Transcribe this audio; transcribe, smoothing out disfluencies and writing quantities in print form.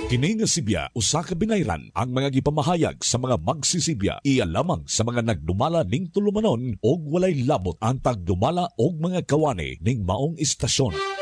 Kini nga Sibya usa ka binayran ang mga gipamahayag sa mga magsisibya iya lamang sa mga nagdumala ning tulumanon og walay labot ang tagdumala og mga kawani ning maong istasyon.